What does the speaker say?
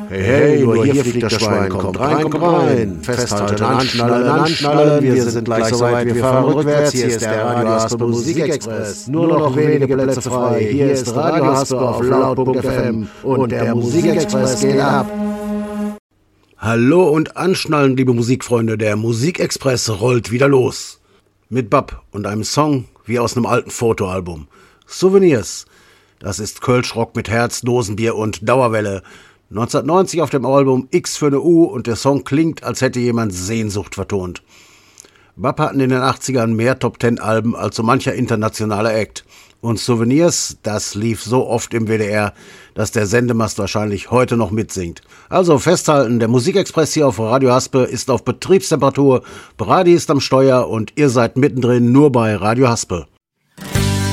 Hey, hey, nur hier fliegt das Schwein, kommt rein, festhalten, anschnallen, wir sind gleich soweit, wir fahren rückwärts, hier ist der Radio Haspe Musikexpress, nur noch wenige Plätze frei, hier ist Radio Haspe auf laut.fm und der Musikexpress geht ab. Hallo und anschnallen, liebe Musikfreunde, der Musikexpress rollt wieder los. Mit Bab und einem Song wie aus einem alten Fotoalbum. Souvenirs, das ist Kölschrock mit Herz, Dosenbier und Dauerwelle. 1990 auf dem Album X für eine U und der Song klingt, als hätte jemand Sehnsucht vertont. Bab hatten in den 80ern mehr Top-10-Alben als so mancher internationaler Act. Und Souvenirs, das lief so oft im WDR, dass der Sendemast wahrscheinlich heute noch mitsingt. Also festhalten, der Musikexpress hier auf Radio Haspe ist auf Betriebstemperatur, Brady ist am Steuer und ihr seid mittendrin nur bei Radio Haspe.